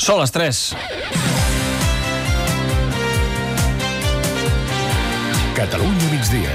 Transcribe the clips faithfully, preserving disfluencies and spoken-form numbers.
Són les tres. Catalunya migdia.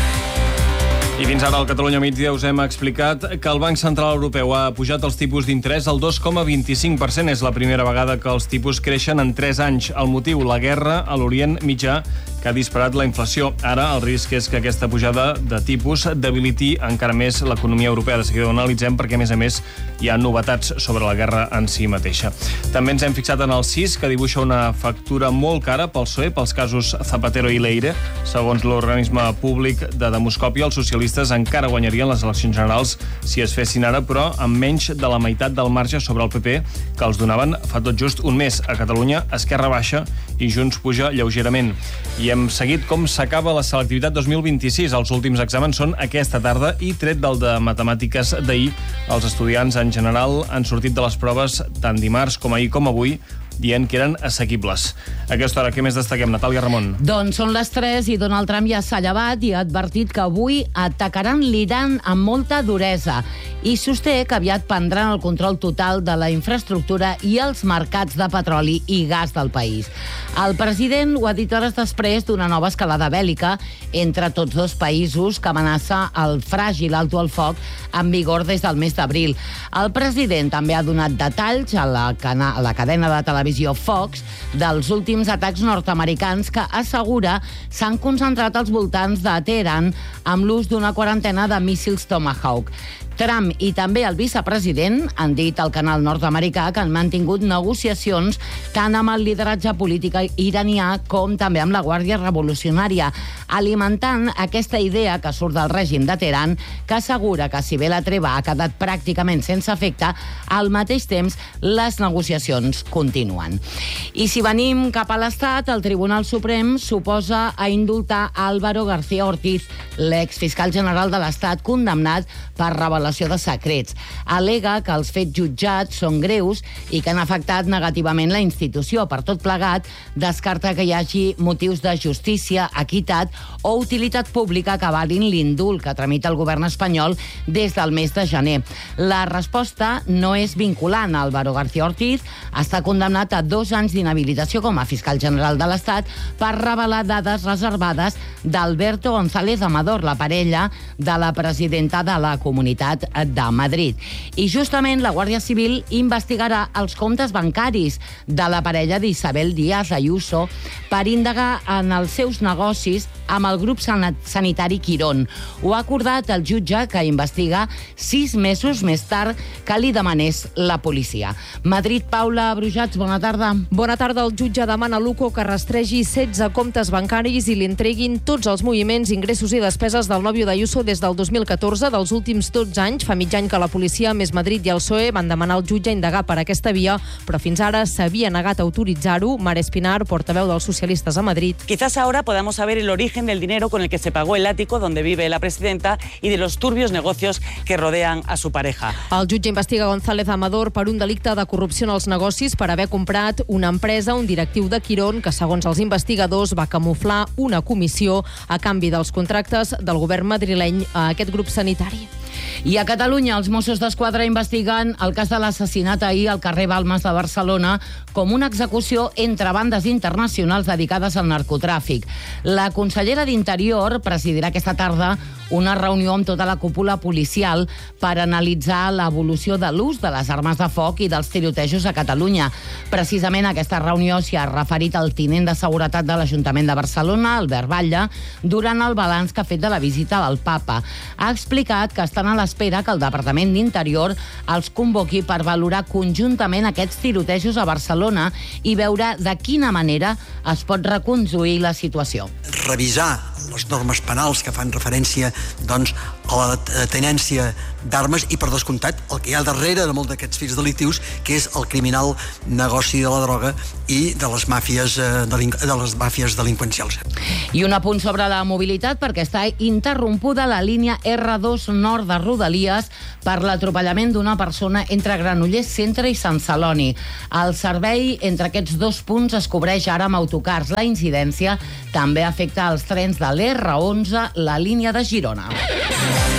I fins ara al Catalunya migdia us hem explicat que el Banc Central Europeu ha pujat els tipus d'interès al dos coma vint-i-cinc per cent. És la primera vegada que els tipus creixen en tres anys. El motiu, la guerra a l'Orient Mitjà, que ha disparat la inflació. Ara el risc és que aquesta pujada de tipus debiliti encara més l'economia europea. De seguida ho analitzem perquè, a més a més, hi ha novetats sobre la guerra en si mateixa. També ens hem fixat en el C I S, que dibuixa una factura molt cara pel P S O E, pels casos Zapatero i Leire. Segons l'organisme públic de demoscòpia, els socialistes encara guanyarien les eleccions generals si es fessin ara, però amb menys de la meitat del marge sobre el P P que els donaven fa tot just un mes. A Catalunya, Esquerra baixa i Junts puja lleugerament. I hem seguit com s'acaba la selectivitat dos mil vint-i-sis. Els últims exàmens són aquesta tarda i, tret del de matemàtiques d'ahir, els estudiants en general han sortit de les proves tant dimarts com ahir com avui, dient que eren assequibles. A aquesta hora, què més destaquem, Natàlia Ramon? Doncs són les tres i Donald Trump ja s'ha llevat i ha advertit que avui atacaran l'Iran amb molta duresa i sosté que aviat prendran el control total de la infraestructura i els mercats de petroli i gas del país. El president ho ha dit hores després d'una nova escalada bèl·lica entre tots dos països que amenaça el fràgil alto al foc en vigor des del mes d'abril. El president també ha donat detalls a la, cana- a la cadena de televisió Fox dels últims atacs nord-americans que assegura s'han concentrat als voltants de Teheran amb l'ús d'una quarantena de míssils Tomahawk. Trump i també el vicepresident han dit al canal nord-americà que han mantingut negociacions tant amb el lideratge polític iranià com també amb la Guàrdia Revolucionària, alimentant aquesta idea que surt del règim de Teheran, que assegura que si bé la treva ha quedat pràcticament sense efecte, al mateix temps les negociacions continuen. I si venim cap a l'Estat, el Tribunal Suprem suposa a indultar Álvaro García Ortiz, l'exfiscal general de l'Estat condemnat per revelació de secrets. Al·lega que els fets jutjats són greus i que han afectat negativament la institució. Per tot plegat, descarta que hi hagi motius de justícia, equitat o utilitat pública que avalin l'indult que tramita el govern espanyol des del mes de gener. La resposta no és vinculant. Álvaro García Ortiz està condemnat a dos anys d'inhabilitació com a fiscal general de l'Estat per revelar dades reservades d'Alberto González Amador, la parella de la presidenta de la Comunitat de Madrid. I justament la Guàrdia Civil investigarà els comptes bancaris de la parella d'Isabel Díaz Ayuso per indagar en els seus negocis amb el grup sanitari Quirón. Ho ha acordat el jutge que investiga sis mesos més tard que li demanés la policia. Madrid, Paula Brujats, bona tarda. Bona tarda. El jutge demana a l'UCO que rastregui setze comptes bancaris i li entreguin tots els moviments, ingressos i despeses del nòvio d'Ayuso des del dos mil catorze. Dels últims dotze anys, fa mig any que la policia, més Madrid i el P S O E van demanar al jutge indagar per aquesta via, però fins ara s'havia negat a autoritzar-ho. Mara Espinar, portaveu dels socialistes a Madrid. Quizás ahora podamos saber el origen del dinero con el que se pagó el ático donde vive la presidenta y de los turbios negocios que rodean a su pareja. El jutge investiga González Amador per un delicte de corrupció en els negocis per haver comprat una empresa, un directiu de Quirón, que segons els investigadors va camuflar una comissió a canvi dels contractes del govern madrileny a aquest grup sanitari. I a Catalunya, els Mossos d'Esquadra investiguen el cas de l'assassinat ahir al carrer Balmes de Barcelona com una execució entre bandes internacionals dedicades al narcotràfic. La consellera d'Interior presidirà aquesta tarda una reunió amb tota la cúpula policial per analitzar l'evolució de l'ús de les armes de foc i dels tirotejos a Catalunya. Precisament a aquesta reunió s'hi ha referit el tinent de seguretat de l'Ajuntament de Barcelona, Albert Batlle, durant el balanç que ha fet de la visita del Papa. Ha explicat que estan a l'espera que el Departament d'Interior els convoqui per valorar conjuntament aquests tirotejos a Barcelona i veure de quina manera es pot reconduir la situació. Revisar les normes penals que fan referència doncs, a la tenència d'armes i, per descomptat, el que hi ha darrere de molts d'aquests fets delictius, que és el criminal negoci de la droga i de les màfies, de les màfies delinqüencials. I un apunt sobre la mobilitat, perquè està interrompuda la línia erre dos nord de Rodalies per l'atropellament d'una persona entre Granollers Centre i Sant Celoni. El servei entre aquests dos punts es cobreix ara amb autocars. La incidència també afecta els trens de l'erre onze, la línia de Girona.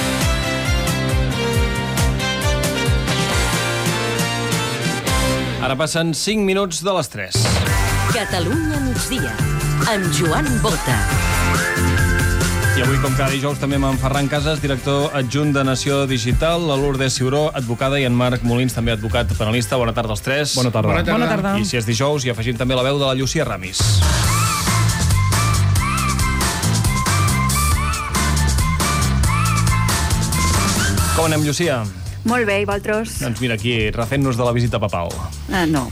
Ara Ara passen cinc minuts de les tres. Catalunya migdia, amb Joan Bota. I avui, com cada dijous, també amb en Ferran Casas, director adjunt de Nació Digital, la Lourdes Ciuró, advocada, i en Marc Molins, també advocat penalista. Bona tarda als tres. Bona tarda. Bona tarda. Bona tarda. I si és dijous, hi afegim també la veu de la Llucia Ramis. Com anem, Llucia? Molt bé, i vosaltres? Doncs mira, aquí, refent-nos de la visita papal. Ah, no.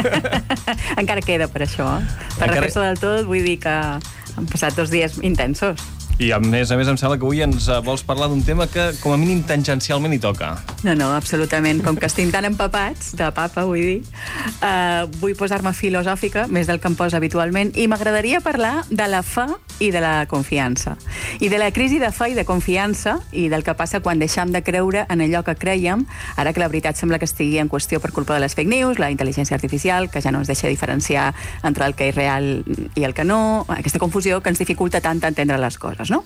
Encara queda per això. Per Encara... refer-se del tot, vull dir que han passat dos dies intensos. I a més a més em sembla que avui ens vols parlar d'un tema que com a mínim tangencialment hi toca. No, no, absolutament. Com que estem tan empapats de papa, vull dir, uh, vull posar-me filosòfica, més del que em posa habitualment, i m'agradaria parlar de la fe i de la confiança. I de la crisi de fe i de confiança, i del que passa quan deixem de creure en allò que creiem, ara que la veritat sembla que estigui en qüestió per culpa de les fake news, la intel·ligència artificial, que ja no ens deixa diferenciar entre el que és real i el que no, aquesta confusió que ens dificulta tant entendre les coses. No?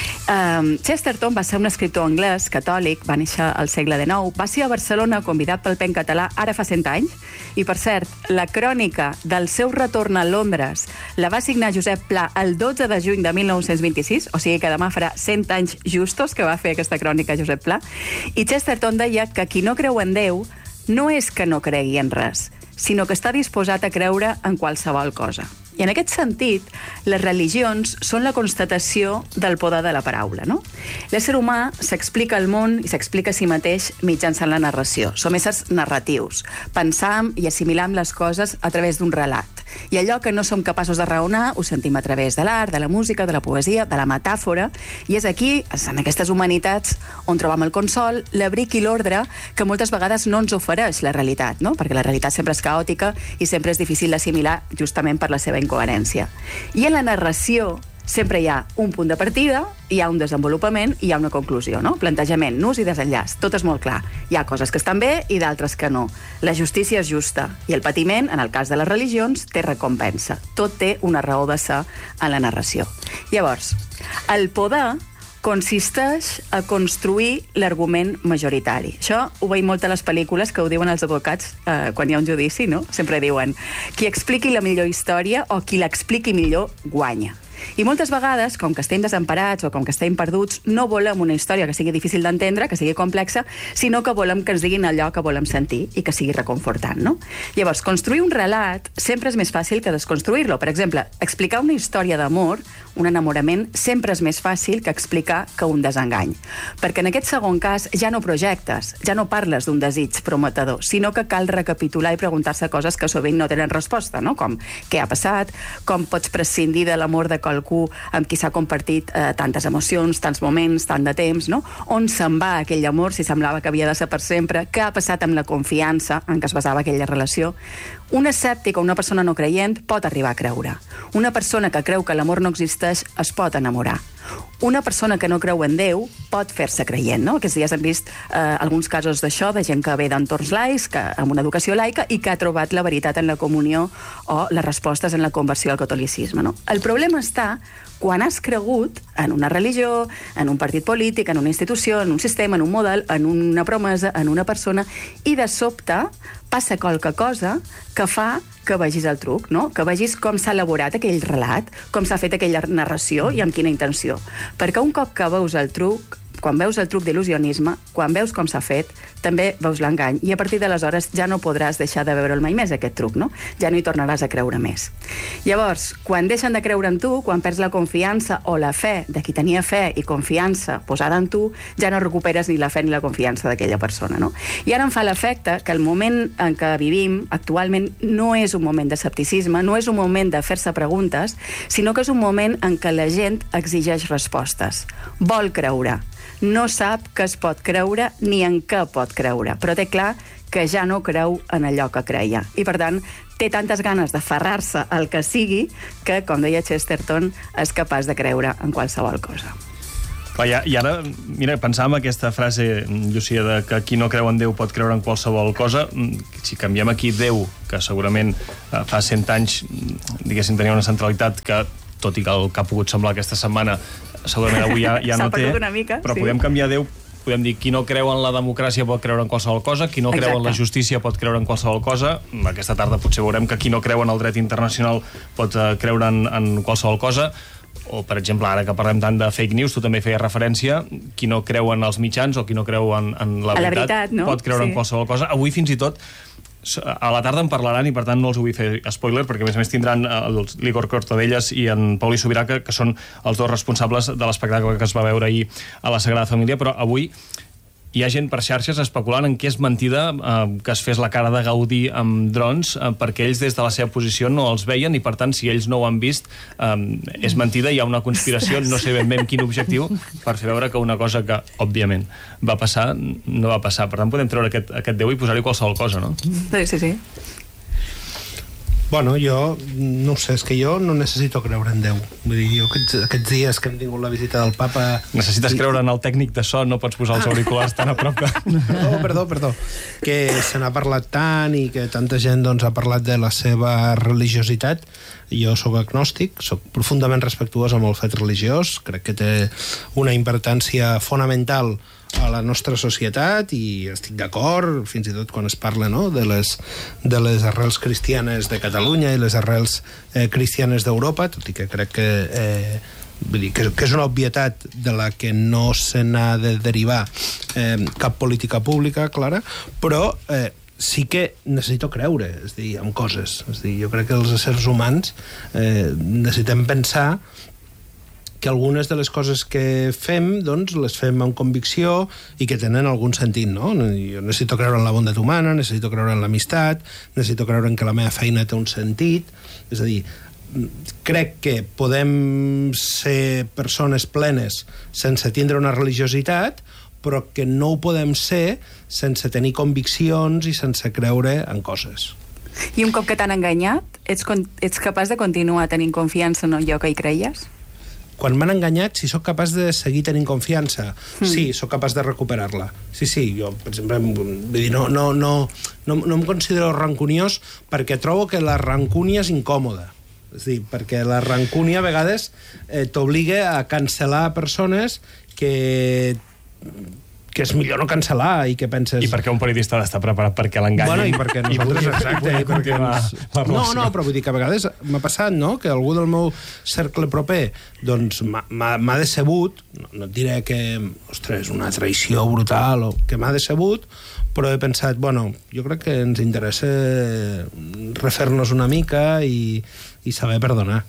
Um, Chesterton va ser un escriptor anglès, catòlic, va néixer al segle dinou, va ser a Barcelona convidat pel Pen Català ara fa cent anys, i per cert, la crònica del seu retorn a Londres la va signar Josep Pla el dotze de juny de mil nou-cents vint-i-sis, o sigui que demà farà cent anys justos que va fer aquesta crònica Josep Pla, i Chesterton deia que qui no creu en Déu no és que no cregui en res, sinó que està disposat a creure en qualsevol cosa. I en aquest sentit, les religions són la constatació del poder de la paraula, no? L'ésser humà s'explica al món i s'explica a si mateix mitjançant la narració. Som éssers narratius. Pensam i assimilam les coses a través d'un relat. I allò que no som capaços de raonar ho sentim a través de l'art, de la música, de la poesia, de la metàfora, i és aquí, en aquestes humanitats, on trobam el consol, l'abric i l'ordre que moltes vegades no ens ofereix la realitat, no? Perquè la realitat sempre és caòtica i sempre és difícil d'assimilar justament per la seva incoherència. I en la narració sempre hi ha un punt de partida, hi ha un desenvolupament i hi ha una conclusió, no? Plantejament, nus i desenllaç, tot és molt clar. Hi ha coses que estan bé i d'altres que no. La justícia és justa i el patiment, en el cas de les religions, té recompensa. Tot té una raó de ser en la narració. Llavors, el poder consisteix a construir l'argument majoritari. Això ho veiem molt a les pel·lícules que ho diuen els advocats eh, quan hi ha un judici, no? Sempre diuen qui expliqui la millor història o qui l'expliqui millor guanya. I moltes vegades, com que estem desemparats o com que estem perduts, no volem una història que sigui difícil d'entendre, que sigui complexa, sinó que volem que ens diguin allò que volem sentir i que sigui reconfortant, no? Llavors, construir un relat sempre és més fàcil que desconstruir-lo. Per exemple, explicar una història d'amor, un enamorament, sempre és més fàcil que explicar que un desengany. Perquè en aquest segon cas ja no projectes, ja no parles d'un desig prometedor, sinó que cal recapitular i preguntar-se coses que sovint no tenen resposta, no? Com què ha passat, com pots prescindir de l'amor de qualcú amb qui s'ha compartit eh, tantes emocions, tants moments, tant de temps, no? On se'n va aquell amor, si semblava que havia de ser per sempre, què ha passat amb la confiança en què es basava aquella relació. Un escèptic o una persona no creient pot arribar a creure. Una persona que creu que l'amor no existeix es pot enamorar. Una persona que no creu en Déu pot fer-se creient, no? Aquests dies hem vist eh, alguns casos d'això, de gent que ve d'entorns laics, que, amb una educació laica, i que ha trobat la veritat en la comunió o les respostes en la conversió al catolicisme, no? El problema està quan has cregut en una religió, en un partit polític, en una institució, en un sistema, en un model, en una promesa, en una persona, i de sobte passa qualque cosa que fa que vegis el truc, no? Que vegis com s'ha elaborat aquell relat, com s'ha fet aquella narració i amb quina intenció. Perquè un cop que veus el truc, quan veus el truc d'il·lusionisme, quan veus com s'ha fet, també veus l'engany. I a partir d'aleshores ja no podràs deixar de veure'l mai més, aquest truc, no? Ja no hi tornaràs a creure més. Llavors, quan deixen de creure en tu, quan perds la confiança o la fe de qui tenia fe i confiança posada en tu, ja no recuperes ni la fe ni la confiança d'aquella persona, no? I ara em fa l'efecte que el moment en què vivim actualment no és un moment d'escepticisme, no és un moment de fer-se preguntes, sinó que és un moment en què la gent exigeix respostes. Vol creure. No sap que es pot creure ni en què pot creure, però té clar que ja no creu en allò que creia. I, per tant, té tantes ganes d'aferrar-se al que sigui que, com deia Chesterton, és capaç de creure en qualsevol cosa. Clar, i ara, mira, pensàvem aquesta frase, Llucia, de que qui no creu en Déu pot creure en qualsevol cosa. Si canviem aquí Déu, que segurament fa cent anys, diguéssim, tenia una centralitat que, tot i que el que ha pogut semblar aquesta setmana, segurament avui ja, ja no té, una mica, però sí. Podem canviar Déu podem dir qui no creu en la democràcia pot creure en qualsevol cosa, qui no creu en la justícia pot creure en qualsevol cosa. Aquesta tarda potser veurem que qui no creu en el dret internacional pot uh, creure en, en qualsevol cosa. O, per exemple, ara que parlem tant de fake news, tu també feies referència, qui no creu en els mitjans o qui no creu en, en la, veritat, la veritat, no? pot creure sí. en qualsevol cosa. Avui, fins i tot, a la tarda en parlaran i, per tant, no els vull fer spoiler, perquè, a més a més, tindran els l'Igor Cortadellas i en Pauli Sobirà, que, que són els dos responsables de l'espectacle que es va veure ahir a la Sagrada Família, però avui hi ha gent per xarxes especulant en què és mentida eh, que es fes la cara de Gaudí amb drons, eh, perquè ells des de la seva posició no els veien i, per tant, si ells no ho han vist, eh, és mentida, hi ha una conspiració, no sé ben bé amb quin objectiu, per fer veure que una cosa que, òbviament, va passar, no va passar. Per tant, podem treure aquest, aquest Déu i posar-hi qualsevol cosa, no? Sí, sí, sí. Bueno, jo, no sé, és que jo no necessito creure en Déu. Vull dir, jo aquests, aquests dies que hem tingut la visita del papa... Necessites i... creure en el tècnic de so, no pots posar els auriculars tan a prop que... No, perdó, perdó. Que se n'ha parlat tant i que tanta gent doncs, ha parlat de la seva religiositat. Jo sóc agnòstic, sóc profundament respectuós amb el fet religiós, crec que té una importància fonamental a la nostra societat i estic d'acord, fins i tot quan es parla, no?, de, les, de les arrels cristianes de Catalunya i les arrels eh, cristianes d'Europa, tot i que crec que, eh, vull dir, que, que és una obvietat de la que no se n'ha de derivar eh, cap política pública clara, però eh, sí que necessito creure, és dir, en coses. És dir, jo crec que els éssers humans eh, necessitem pensar que algunes de les coses que fem, doncs, les fem amb convicció i que tenen algun sentit, no? Jo necessito creure en la bondat humana, necessito creure en l'amistat, necessito creure en que la meva feina té un sentit. És a dir, crec que podem ser persones plenes sense tindre una religiositat, però que no ho podem ser sense tenir conviccions i sense creure en coses. I un cop que t'han enganyat, ets, ets capaç de continuar tenint confiança en allò que hi creies? Quan m'han enganyat, si sóc capaç de seguir tenint confiança, mm. sí, sóc capaç de recuperar-la. Sí, sí, jo, per exemple, vull dir, no, no, no, no, no em considero rancuniós perquè trobo que la rancúnia és incòmoda. És a dir, perquè la rancúnia a vegades eh, t'obliga a cancel·lar persones que... que és millor no cancel·lar i que penses... I perquè un periodista ha d'estar preparat perquè l'enganyin. Bueno, i perquè nosaltres, I exacte, i perquè ens... No, no, però vull dir que a vegades m'ha passat, no?, que algú del meu cercle proper doncs m'ha decebut, no, no et diré que, ostres, una traïció brutal, o que m'ha decebut, però he pensat, bueno, jo crec que ens interessa refer-nos una mica i, i saber perdonar.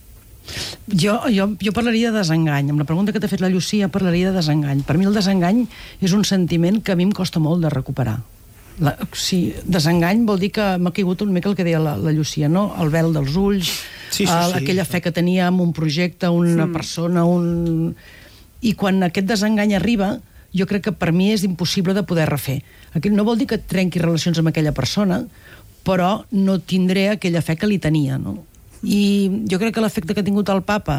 Jo, jo, jo parlaria de desengany. Amb la pregunta que t'ha fet la Llucia parlaria de desengany. Per mi el desengany és un sentiment que a mi em costa molt de recuperar. La, sí, desengany vol dir que m'ha caigut una mica el que deia la, la Llucia, no? El vel dels ulls, sí, sí, el, sí. aquella fe que tenia en un projecte, una mm. persona, un... I quan aquest desengany arriba, jo crec que per mi és impossible de poder refer. No vol dir que trenqui relacions amb aquella persona, però no tindré aquella fe que li tenia, no? I jo crec que l'efecte que ha tingut el papa,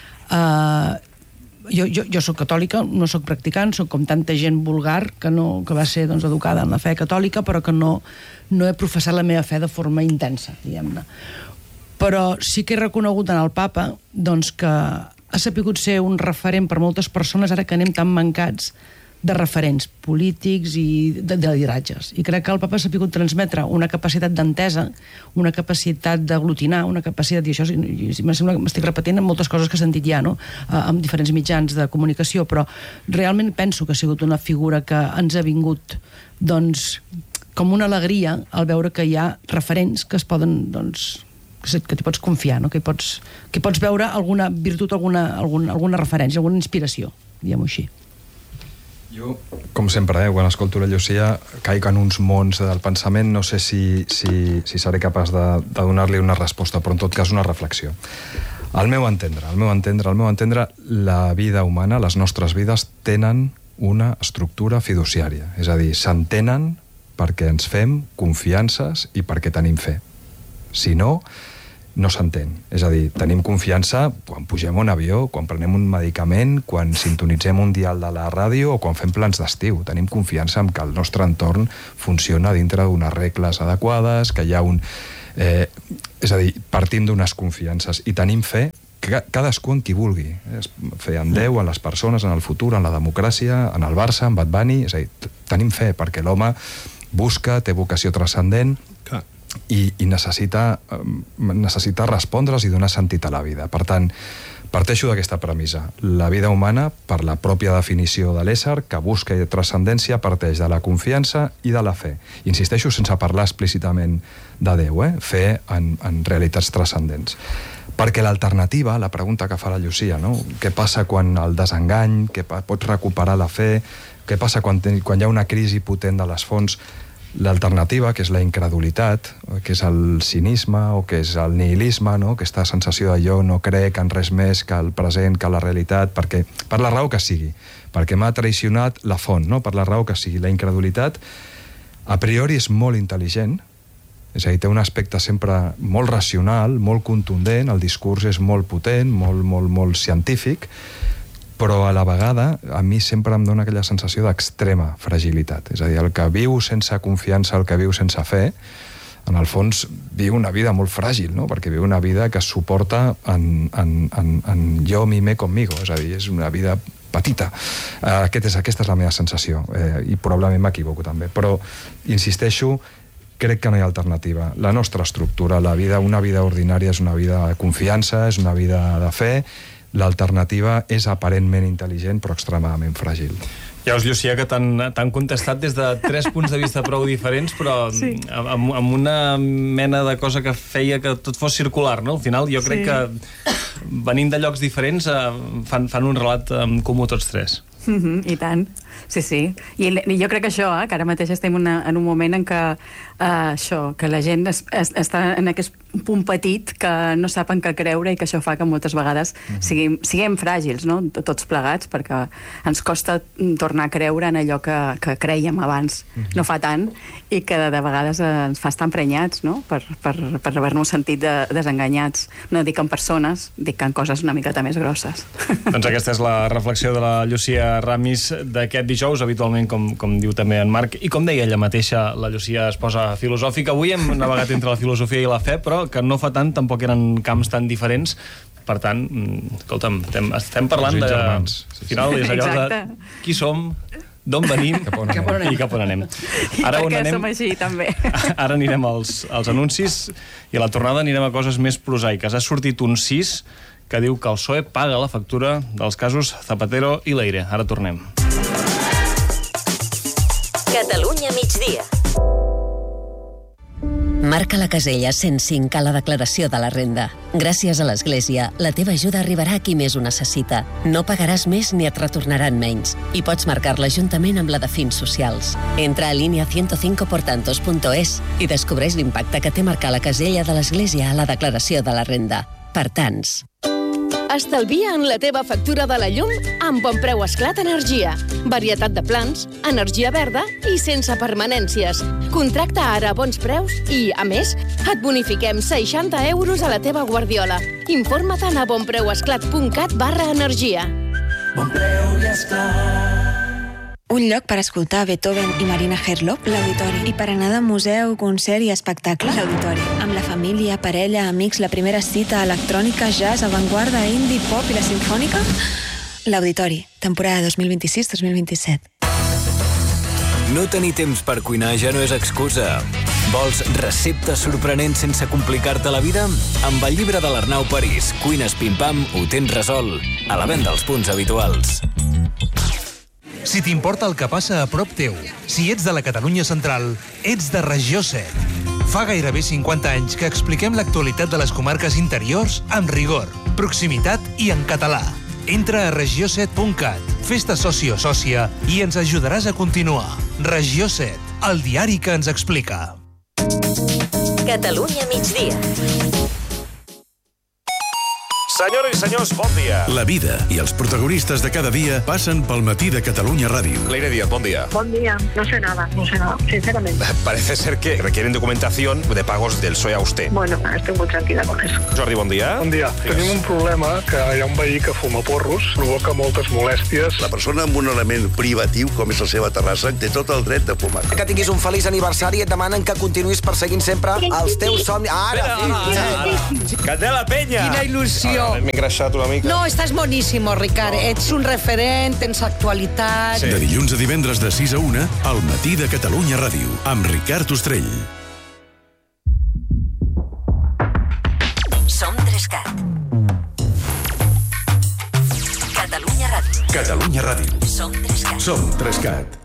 eh, jo, jo, jo soc catòlica, no soc practicant, soc com tanta gent vulgar que, no, que va ser doncs, educada en la fe catòlica, però que no, no he professat la meva fe de forma intensa, diguem-ne. Però sí que he reconegut en el papa doncs, que ha sapigut ser un referent per moltes persones ara que anem tan mancats de referents polítics i de, de lideratges. I crec que el papa ha sapigut transmetre una capacitat d'entesa, una capacitat d'aglutinar, una capacitat... I això i, i m'estic repetint en moltes coses que he sentit ja, no?, amb diferents mitjans de comunicació, però realment penso que ha sigut una figura que ens ha vingut, doncs, com una alegria al veure que hi ha referents que es poden, doncs, que t'hi pots confiar, no?, que hi pots, que hi pots veure alguna virtut, alguna, alguna, alguna referència, alguna inspiració, diguem-ho així. Jo, com sempre, eh, quan escolto la Llucia, caic en uns mons del pensament, no sé si, si, si seré capaç de, de donar-li una resposta, però en tot cas una reflexió. Al meu entendre, al meu entendre, al meu entendre, la vida humana, les nostres vides, tenen una estructura fiduciària. És a dir, s'entenen perquè ens fem confiances i perquè tenim fe. Si no, no s'entén. És a dir, tenim confiança quan pugem a un avió, quan prenem un medicament, quan sintonitzem un dial de la ràdio o quan fem plans d'estiu. Tenim confiança en que el nostre entorn funciona dintre d'unes regles adequades, que hi ha un... Eh, és a dir, partim d'unes confiances i tenim fe cadascú en qui vulgui. Es feien deu en les persones, en el futur, en la democràcia, en el Barça, en Bad Bunny. És a dir, tenim fe, perquè l'home busca, té vocació transcendent i, i necessita, necessita respondre's i donar sentit a la vida. Per tant, parteixo d'aquesta premissa. La vida humana, per la pròpia definició de l'ésser, que busca transcendència, parteix de la confiança i de la fe. Insisteixo, sense parlar explícitament de Déu, eh? Fe en, en realitats transcendents. Perquè l'alternativa, la pregunta que fa la Llucia, no? Què passa quan el desengany, que pots recuperar la fe, què passa quan, quan hi ha una crisi potent de les fonts? L'alternativa, que és la incredulitat, que és el cinisme o que és el nihilisme, no? Aquesta sensació de jo no crec en res més que el present, que la realitat, perquè, per la raó que sigui, perquè m'ha traicionat la font, no? Per la raó que sigui. La incredulitat, a priori, és molt intel·ligent, és a dir, té un aspecte sempre molt racional, molt contundent, el discurs és molt potent, molt, molt, molt científic, però a la vegada a mi sempre em dona aquella sensació d'extrema fragilitat. És a dir, el que viu sense confiança, el que viu sense fe, en el fons viu una vida molt fràgil, no? Perquè viu una vida que es suporta en, en, en, en jo, mi, me, conmigo. És a dir, és una vida petita. Aquest és, aquesta és la meva sensació, eh, i probablement m'equivoco també. Però, insisteixo, crec que no hi ha alternativa. La nostra estructura, la vida, una vida ordinària és una vida de confiança, és una vida de fe. L'alternativa és aparentment intel·ligent però extremadament fràgil. Ja us, Llucia, que t'han contestat des de tres punts de vista prou diferents, però sí. amb, amb una mena de cosa que feia que tot fos circular, no? Al final jo crec sí. que venint de llocs diferents fan, fan un relat en comú tots tres. Mm-hmm, I tant, sí, sí. I jo crec que això, eh, que ara mateix estem una, en un moment en què uh, això, que la gent es, es, està en aquest punt petit que no saben què creure i que això fa que moltes vegades mm-hmm. siguem, siguem fràgils, no? Tots plegats, perquè ens costa tornar a creure en allò que, que creiem abans mm-hmm. no fa tant i que de vegades ens fa estar emprenyats, no? Per, per, per haver-nos sentit de, desenganyats. No dic en persones, dic en coses una miqueta més grosses. Doncs aquesta és la reflexió de la Llucia Ramis d'aquest dijous, habitualment, com, com diu també en Marc, i com deia ella mateixa, la Llucia es posa filosòfica. Avui hem navegat entre la filosofia i la fe, però que no fa tant, tampoc eren camps tan diferents. Per tant, escolta'm, estem, estem parlant de... Germans. Sí, sí. Al final és allò de qui som, d'on venim cap on cap on i cap on anem. Ara I per què anem... som així, també. Ara anirem als, als anuncis i a la tornada anirem a coses més prosaiques. Ha sortit un sis que diu que el P S O E paga la factura dels casos Zapatero i Leire. Ara tornem. Catalunya migdia. Marca la casella cent cinc a la declaració de la renda. Gràcies a l'Església, la teva ajuda arribarà a qui més ho necessita. No pagaràs més ni et retornaran menys. I pots marcar-la juntament amb la de fins socials. Entra a línia ciento cinco por tantos punto es i descobreix l'impacte que té marcar la casella de l'Església a la declaració de la renda. Per tants. Estalvia en la teva factura de la llum amb Bon Preu Esclat Energia. Varietat de plans, energia verda i sense permanències. Contracta ara a bons preus i, a més, et bonifiquem seixanta euros a la teva guardiola. Informa't a bonpreuesclat punt cat barra energia. Bon Preu i Esclat. Un lloc per escoltar Beethoven i Marina Herlop, l'Auditori. I per anar de museu, concert i espectacle, l'Auditori. Amb la família, parella, amics, la primera cita, electrònica, jazz, avantguarda, indie, pop i la sinfònica, l'Auditori. Temporada dos mil vint-i-sis dos mil vint-i-set. No tenir temps per cuinar ja no és excusa. Vols receptes sorprenents sense complicar-te la vida? Amb el llibre de l'Arnau París, Cuines Pim-Pam, ho tens resolt. A la venda als punts habituals. Si t'importa el que passa a prop teu, si ets de la Catalunya central, ets de Regió set. Fa gairebé cinquanta anys que expliquem l'actualitat de les comarques interiors amb rigor, proximitat i en català. Entra a regió set punt cat, fes-te soci o sòcia i ens ajudaràs a continuar. Regió set, el diari que ens explica. Catalunya migdia. Senyores i senyors, bon dia. La vida i els protagonistes de cada dia passen pel matí de Catalunya Ràdio. Leire Díaz, bon día. Buen día. No sé nada, no sé nada, sinceramente. Parece ser que requieren documentación de pagos del P S O E a usted. Bueno, estoy muy tranquila con eso. Jordi, bon dia. Bon dia. Digues. Tenim un problema que hi ha un veí que fuma porros, provoca moltes molèsties. La persona amb un element privatiu, com és la seva terrassa, té tot el dret de fumar. Que tinguis un feliç aniversari i et demanen que continuïs perseguint sempre els teus somnis. Ara! Candela Penya! Quina il·lusió! M'he engreixat una mica. No, estàs boníssim, Ricard. Ets un referent, tens actualitat. De dilluns a divendres de sis a una, al matí de Catalunya Ràdio, amb Ricard Ostrell. Som Trescat. Catalunya Ràdio. Catalunya Ràdio. Som Trescat. Som Trescat.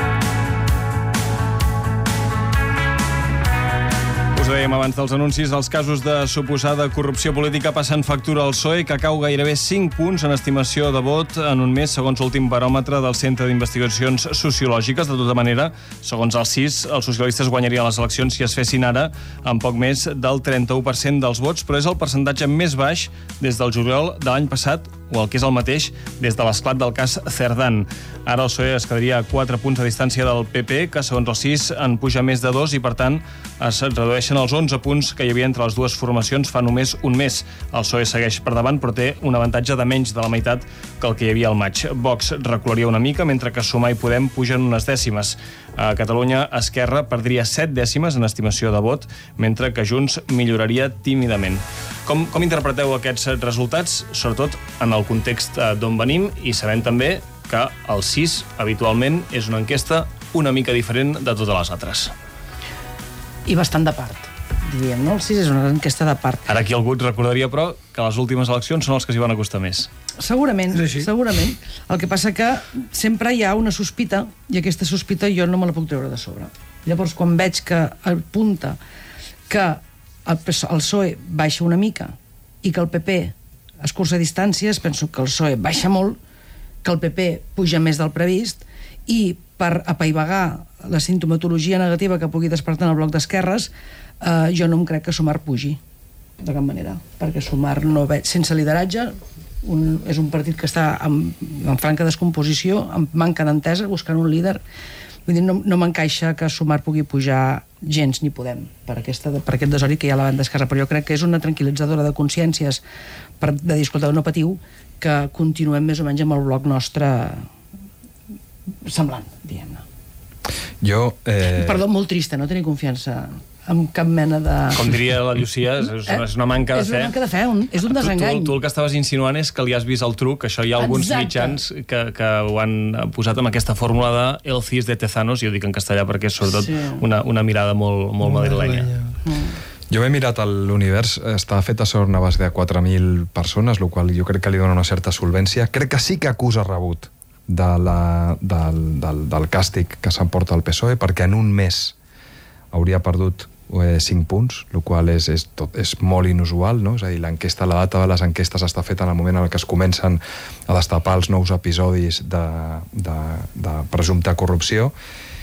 Us dèiem abans dels anuncis, els casos de suposada corrupció política passen factura al P S O E, que cau gairebé cinc punts en estimació de vot en un mes, segons l'últim baròmetre del Centre d'Investigacions Sociològiques. De tota manera, segons el C I S, els socialistes guanyarien les eleccions si es fessin ara amb poc més del trenta-u per cent dels vots, però és el percentatge més baix des del juliol de l'any passat, o el que és el mateix des de l'esclat del cas Cerdán. Ara el P S O E es quedaria a quatre punts de distància del P P, que segons el C I S en puja més de dos i, per tant, es redueixen els onze punts que hi havia entre les dues formacions fa només un mes. El P S O E segueix per davant, però té un avantatge de menys de la meitat que el que hi havia al maig. Vox recularia una mica, mentre que Sumar i Podem pugen unes dècimes. A Catalunya, Esquerra perdria set dècimes en estimació de vot, mentre que Junts milloraria tímidament. Com, com interpreteu aquests resultats, sobretot en el context d'on venim, i sabent també que el C I S habitualment és una enquesta una mica diferent de totes les altres? I bastant de part, diríem, no? El C I S és una enquesta de part. Ara aquí algú et recordaria, però, que les últimes eleccions són els que s'hi van acostar més. Segurament, segurament. El que passa que sempre hi ha una sospita, i aquesta sospita jo no me la puc treure de sobre. Llavors, quan veig que apunta que el P S O E baixa una mica i que el P P escurça distàncies, penso que el P S O E baixa molt, que el P P puja més del previst, i per apaivagar la sintomatologia negativa que pugui despertar en el bloc d'esquerres, eh, jo no em crec que Sumar pugi, de cap manera, perquè Sumar no ve, sense lideratge, un, és un partit que està en, en franca descomposició, amb manca d'entesa, buscant un líder. Vull dir, no, no m'encaixa que Sumar pugui pujar gens ni Podem per, aquesta, per aquest desori que hi ha a la banda esquerra, però jo crec que és una tranquil·litzadora de consciències per, de dir, escolta, no patiu, que continuem més o menys amb el bloc nostre semblant, diguem-ne. Jo... Eh... Perdó, molt trista, no tenir confiança amb cap mena de... Com diria la Llucia, és una, és una manca de fe. És una manca de fe, un, és un desengany. Tu, tu, tu el que estaves insinuant és que li has vist el truc, això hi ha alguns Exacte. mitjans que, que ho han posat amb aquesta fórmula de El C I S de Tezanos, i ho dic en castellà perquè és sobretot sí. una, una mirada molt, molt madrilenya. Mm. Jo he mirat l'univers, està fet a sobre una base de quatre mil persones, el qual jo crec que li dona una certa solvència. Crec que sí que acusa rebut de la, del, del, del càstig que s'emporta el P S O E, perquè en un mes hauria perdut eh, cinc punts, el qual és, és, tot, és molt inusual, no? És a dir, l'enquesta, la data de les enquestes està feta en el moment en què es comencen a destapar els nous episodis de, de, de presumpta corrupció,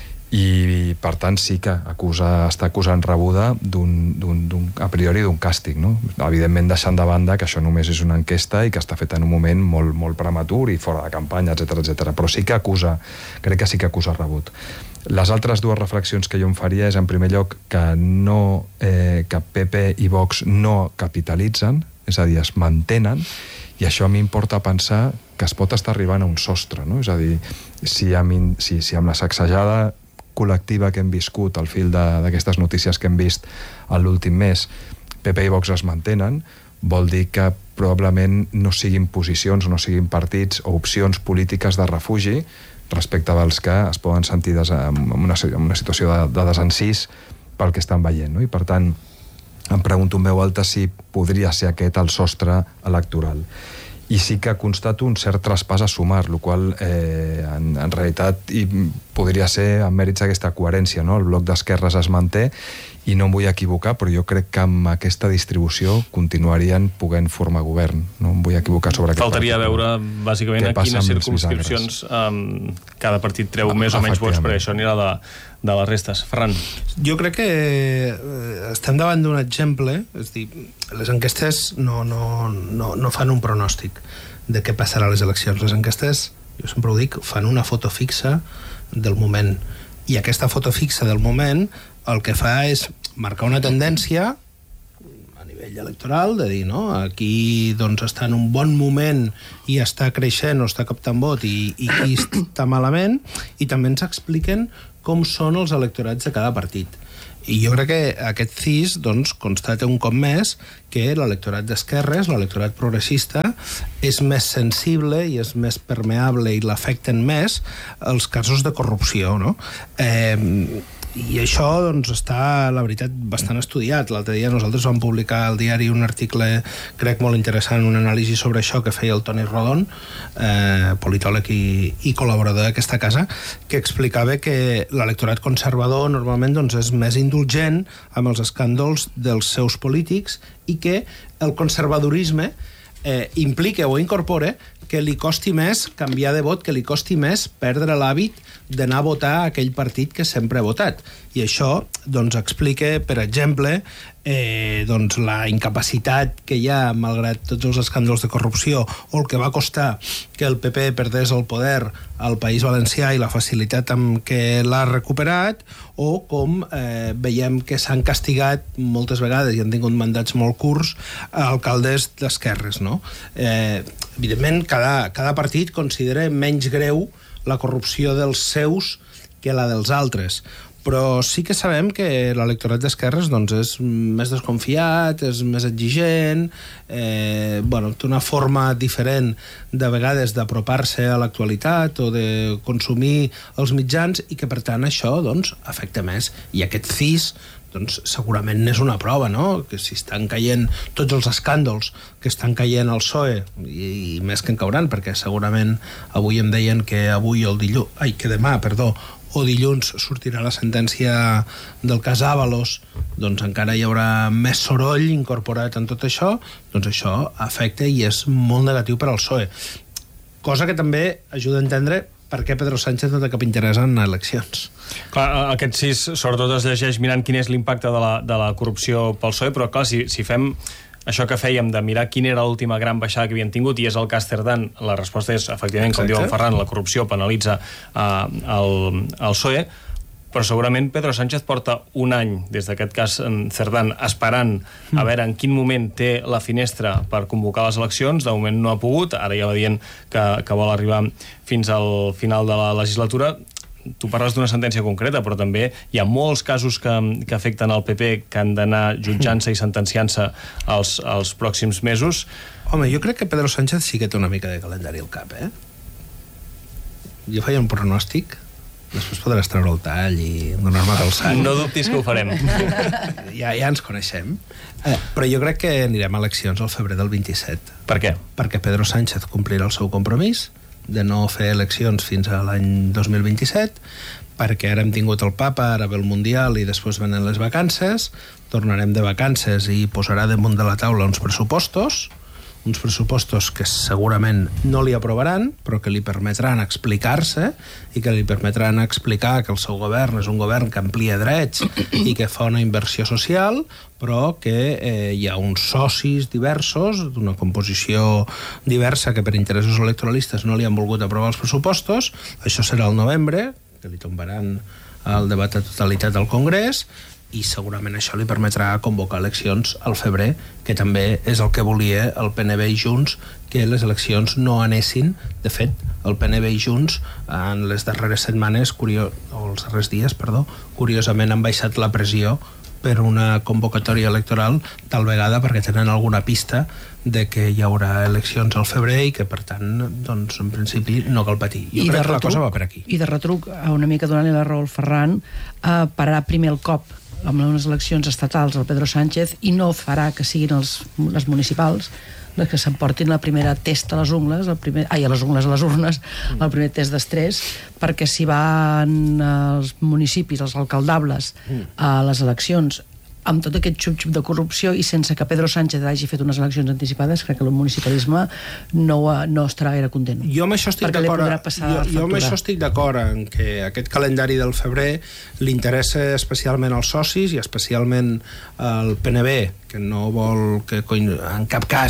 i per tant sí que acusa, està acusant rebuda d'un, d'un, d'un, a priori d'un càstig, no? Evidentment deixant de banda que això només és una enquesta i que està feta en un moment molt, molt prematur i fora de campanya, etcètera, etcètera. Però sí que acusa, crec que sí que acusa rebut. Les altres dues reflexions que jo em faria és, en primer lloc, que no eh, que P P i Vox no capitalitzen, és a dir, es mantenen, i això a mi em porta a pensar que es pot estar arribant a un sostre, no? És a dir, si amb, si, si amb la sacsejada col·lectiva que hem viscut al fil d'aquestes notícies que hem vist en l'últim mes, P P i Vox es mantenen, vol dir que probablement no siguin posicions, no siguin partits o opcions polítiques de refugi respecte dels que es poden sentir des, en, una, en una situació de, de desencís pel que estan veient, no? I per tant em pregunto en veu alta si podria ser aquest el sostre electoral. I sí que constato un cert traspàs a Sumar, el qual eh, en, en realitat i podria ser en mèrits d'aquesta coherència, no? El bloc d'esquerres es manté i no em vull equivocar, però jo crec que amb aquesta distribució continuarien podent formar govern. No em vull equivocar sobre aquest Faltaria partit. veure, bàsicament, a quines circumscripcions um, cada partit treu més o menys vots, perquè això anirà de, de les restes. Ferran. Jo crec que estem davant d'un exemple, és dir, les enquestes no, no, no, no fan un pronòstic de què passarà a les eleccions. Les enquestes, jo sempre ho dic, fan una foto fixa del moment. I aquesta foto fixa del moment el que fa és marcar una tendència a nivell electoral, de dir, no, aquí doncs està en un bon moment i està creixent o està captant vot i, i qui està malament, i també ens expliquen com són els electorats de cada partit. I jo crec que aquest C I S doncs, constata un cop més que l'electorat d'esquerres, l'electorat progressista, és més sensible i és més permeable i l'afecten més els casos de corrupció, no? Eh, I això doncs, està, la veritat, bastant estudiat. L'altre dia nosaltres vam publicar al diari un article, crec, molt interessant, un anàlisi sobre això que feia el Toni Rodon, eh, politòleg i, i col·laborador d'aquesta casa, que explicava que l'electorat conservador normalment doncs, és més indulgent amb els escàndols dels seus polítics i que el conservadorisme eh, implica o incorpora que li costi més canviar de vot, que li costi més perdre l'hàbit d'anar a votar aquell partit que sempre ha votat. I això doncs, explica, per exemple, eh, doncs, la incapacitat que hi ha, malgrat tots els escàndols de corrupció, o el que va costar que el P P perdés el poder al País Valencià i la facilitat amb què l'ha recuperat, o com eh, veiem que s'han castigat moltes vegades i han tingut mandats molt curts alcaldes d'esquerres, no? Eh, evidentment, cada, cada partit considera menys greu la corrupció dels seus que la dels altres, però sí que sabem que l'electorat d'esquerres doncs, és més desconfiat, és més exigent, eh, bueno, té una forma diferent de vegades d'apropar-se a l'actualitat o de consumir els mitjans i que per tant això doncs, afecta més. I aquest C I S doncs segurament n'és una prova, no? Que si estan caient tots els escàndols que estan caient al P S O E, i, i més que en cauran, perquè segurament avui em deien que avui o el dilluns, ai, que demà, perdó, o dilluns sortirà la sentència del cas Ábalos, doncs encara hi haurà més soroll incorporat en tot això, doncs això afecta i és molt negatiu per al P S O E. Cosa que també ajuda a entendre per què Pedro Sánchez no té cap interès en eleccions. Clar, aquest C I S sobretot es llegeix mirant quin és l'impacte de la, de la corrupció pel P S O E, però clar, si, si fem això que fèiem de mirar quina era l'última gran baixada que havien tingut i és el cas Cerdán, la resposta és, efectivament, com diu en Ferran, la corrupció penalitza uh, el, el P S O E, però segurament Pedro Sánchez porta un any, des d'aquest cas Cerdán, esperant a veure en quin moment té la finestra per convocar les eleccions. De moment no ha pogut, ara ja va dient que, que vol arribar fins al final de la legislatura. Tu parles d'una sentència concreta, però també hi ha molts casos que, que afecten el P P que han d'anar jutjant-se i sentenciant-se els, els pròxims mesos. Home, jo crec que Pedro Sánchez sí que té una mica de calendari al cap, eh? Jo feia un pronòstic, després podràs treure el tall i donar-me el sang. No dubtis que ho farem. Ja, ja ens coneixem. Eh, però jo crec que anirem a eleccions al febrer del vint-i-set. Per què? Perquè Pedro Sánchez complirà el seu compromís de no fer eleccions fins a l'any dos mil vint-i-set, perquè ara hem tingut el Papa, ara ve el Mundial i després venen les vacances, tornarem de vacances i posarà damunt de la taula uns pressupostos, uns pressupostos que segurament no li aprovaran, però que li permetran explicar-se i que li permetran explicar que el seu govern és un govern que amplia drets i que fa una inversió social, però que eh, hi ha uns socis diversos, d'una composició diversa que per interessos electoralistes no li han volgut aprovar els pressupostos. Això serà al novembre, que li tombaran el debat de totalitat al Congrés, i segurament això li permetrà convocar eleccions al febrer, que també és el que volia el P N V i Junts, que les eleccions no anessin. De fet, el P N V i Junts en les darreres setmanes, curio... o els darrers dies, perdó, curiosament han baixat la pressió per una convocatòria electoral, tal vegada perquè tenen alguna pista de que hi haurà eleccions al febrer i que, per tant, doncs, en principi no cal patir. Jo I crec que retruc, la cosa va per aquí. I de retruc, una mica donant-li la raó al Ferran, eh, parar primer el cop amb unes eleccions estatals al Pedro Sánchez i no farà que siguin els, les municipals les que s'emportin la primera test a les ungles, el primer, ai, a les ungles, a les urnes, mm. el primer test d'estrès, perquè si van els municipis, els alcaldables, mm. a les eleccions amb tot aquest xup-xup de corrupció i sense que Pedro Sánchez hagi fet unes eleccions anticipades, crec que el municipalisme no, no estarà gaire content. Jo amb això estic d'acord. Jo, jo amb això estic d'acord en que aquest calendari del febrer li interessa especialment als socis i especialment al P N V, que no vol que en cap cas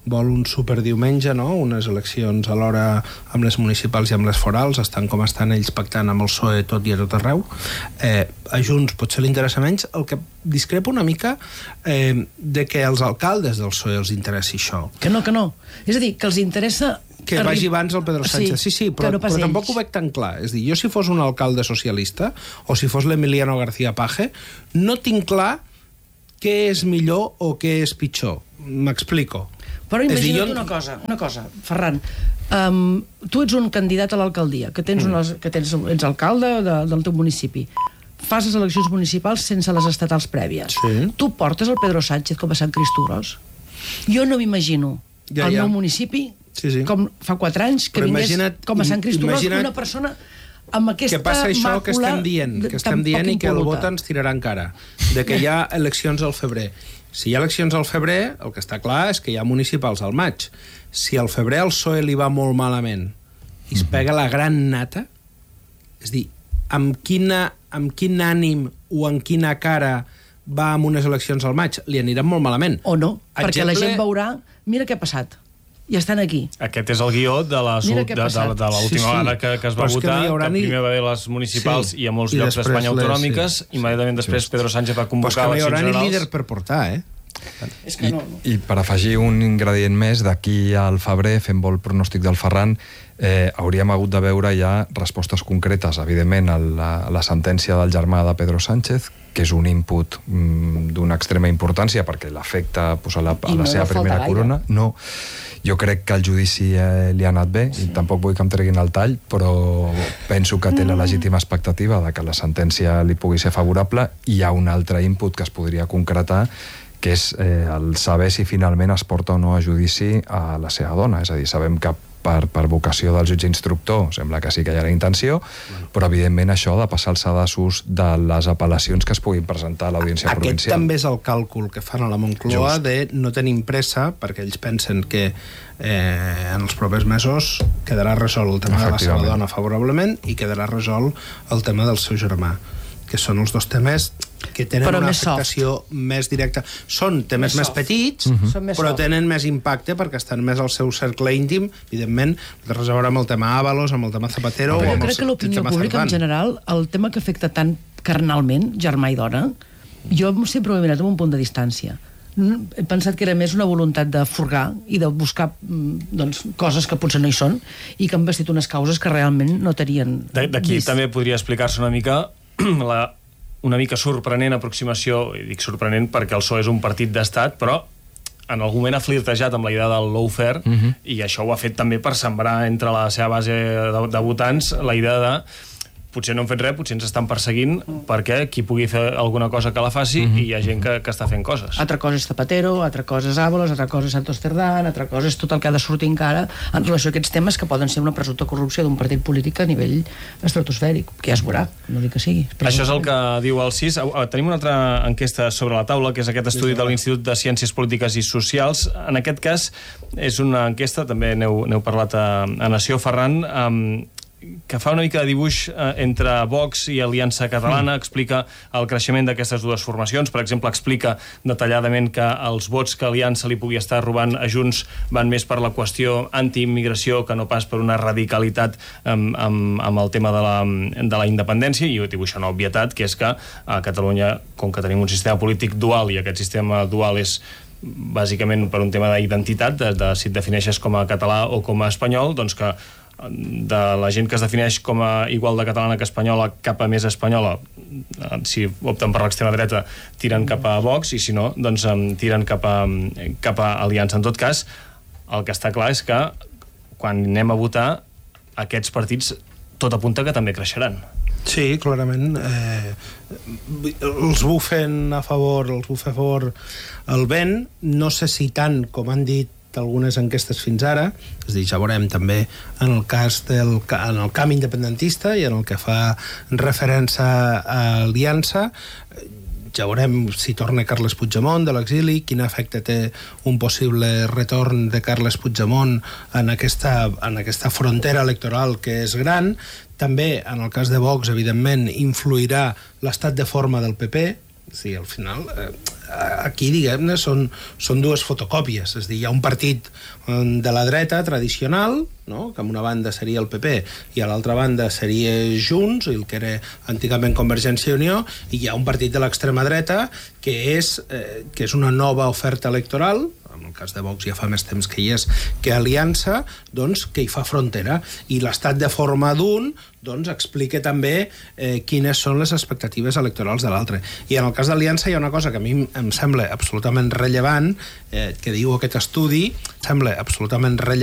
vol un superdiumenge, no? Unes eleccions alhora amb les municipals i amb les forals, estan com estan ells pactant amb el P S O E tot i a tot arreu. Eh, a Junts potser li interessa menys. El que discrepa una mica eh, de que als alcaldes del P S O E els interessi això. Que no, que no. És a dir, que els interessa... Que arri... vagi abans el Pedro Sánchez. Sí, sí, sí però, no però tampoc ho veig tan clar. És a dir, jo si fos un alcalde socialista o si fos l'Emiliano García Paje, no tinc clar què és millor o què és pitjor. M'explico. Però imagina't jo... una cosa, una cosa, Ferran. Um, tu ets un candidat a l'alcaldia, que tens, unes, que tens ets alcalde de, del teu municipi. Fas les eleccions municipals sense les estatals prèvies. Sí. Tu portes el Pedro Sánchez com a Sant Cristúros? Jo no m'imagino ja, el ja. meu municipi, sí, sí. com fa quatre anys, que vingués com a Sant Cristúros una persona amb aquesta que passa això màcula que estem dient, que estem dient i que el vot ens tirarà en cara, de que hi ha eleccions al febrer. Si hi ha eleccions al febrer, el que està clar és que hi ha municipals al maig. Si al febrer al P S O E li va molt malament i es pega la gran nata, és dir, amb, quina, amb quin ànim o amb quina cara va amb unes eleccions al maig, li aniran molt malament. O no, Exemple... perquè la gent veurà, mira què ha passat, i estan aquí. Aquest és el guió de l'última de, de, de l'última sí, sí. vegada que, que es va votar, que, que primer va haver les municipals sí. i a molts I llocs d'Espanya autonòmiques, sí, sí. immediatament després sí. Pedro Sánchez va convocar eleccions generals. Però és que no hi haurà ni líder per portar, eh? És que no, no. I, I per afegir un ingredient més, d'aquí al febrer, fent vol pronòstic del Ferran, eh, hauríem hagut de veure ja respostes concretes, evidentment, a la, a la sentència del germà de Pedro Sánchez, que és un input mm, d'una extrema importància perquè l'afecta pues, a la, a la no seva primera corona. No, jo crec que el judici eh, li ha anat bé sí. i tampoc vull que em treguin el tall, però penso que té la legítima expectativa de que la sentència li pugui ser favorable. I hi ha un altre input que es podria concretar, que és eh, el saber si finalment es porta o no a judici a la seva dona. És a dir, sabem que per, per vocació del jutge instructor sembla que sí que hi ha la intenció, bueno. però evidentment això ha de passar als sedassos de les apel·lacions que es puguin presentar a l'Audiència Aquest Provincial. Aquest també és el càlcul que fan a la Moncloa Just. de no tenim pressa, perquè ells pensen que eh, en els propers mesos quedarà resolt el tema de la seva dona favorablement i quedarà resolt el tema del seu germà, que són els dos temes que tenen però una afectació soft. més directa. Són temes més, més petits, uh -huh. més però soft. tenen més impacte perquè estan més al seu cercle íntim, evidentment, de res a veure amb el tema Ábalos, amb el tema Zapatero... Però o amb crec el, que l'opinió pública en general, el tema que afecta tan carnalment, germà i dona, jo sempre ho he mirat amb un punt de distància. He pensat que era més una voluntat de furgar i de buscar doncs, coses que potser no hi són i que han vestit unes causes que realment no tenien... D'aquí també podria explicar-se una mica la una mica sorprenent aproximació, i dic sorprenent perquè el P S O E és un partit d'estat, però en algun moment ha flirtejat amb la idea del lawfare, uh -huh. i això ho ha fet també per sembrar entre la seva base de, de votants la idea de potser no hem fet res, potser ens estan perseguint perquè qui pugui fer alguna cosa que la faci uh -huh. i hi ha gent que, que està fent coses. Altra cosa és Zapatero, altra cosa és Ábalos, altra cosa és Santos Cerdán, altra cosa és tot el que ha de sortir encara en relació a aquests temes que poden ser una presumpta corrupció d'un partit polític a nivell estratosfèric, que ja es veurà, no dic que sigui. Això és el que diu el C I S. Tenim una altra enquesta sobre la taula, que és aquest estudi de l'Institut de Ciències Polítiques i Socials. En aquest cas és una enquesta, també n'heu, n'heu parlat a, a Nació, Ferran, amb que fa una mica de dibuix eh, entre Vox i Aliança Catalana, mm. explica el creixement d'aquestes dues formacions, per exemple, explica detalladament que els vots que Aliança li pugui estar robant a Junts van més per la qüestió antiimmigració que no pas per una radicalitat amb, amb, amb el tema de la, de la independència, i dibuixa una obvietat, que és que a Catalunya, com que tenim un sistema polític dual, i aquest sistema dual és bàsicament per un tema d'identitat, de, de si et defineixes com a català o com a espanyol, doncs que de la gent que es defineix com a igual de catalana que espanyola cap a més espanyola, si opten per l'extrema dreta tiren cap a Vox, i si no, doncs tiren cap a, cap a Aliança. En tot cas, el que està clar és que quan anem a votar, aquests partits tot apunta que també creixeran. Sí, clarament. Eh, els bufen a favor, els bufa a favor el vent, no sé si tant com han dit algunes enquestes fins ara, és a dir, ja veurem també en el cas del en el camp independentista i en el que fa referència a Aliança, ja veurem si torna Carles Puigdemont de l'exili, quin efecte té un possible retorn de Carles Puigdemont en aquesta, en aquesta frontera electoral que és gran. També, en el cas de Vox, evidentment, influirà l'estat de forma del P P. Sí, al final, eh, aquí, diguem-ne, són, són dues fotocòpies. És a dir, hi ha un partit de la dreta tradicional, no? Que en una banda seria el P P i a l'altra banda seria Junts, el que era antigament Convergència i Unió, i hi ha un partit de l'extrema dreta que és, eh, que és una nova oferta electoral, en el cas de Vox ja fa més temps que hi és, que Aliança, doncs, que hi fa frontera. I l'estat de forma d'un, doncs, explica també eh, quines són les expectatives electorals de l'altre. I en el cas d'Aliança hi ha una cosa que a mi em sembla absolutament rellevant, eh, que diu aquest estudi, sembla absolutament rellevant,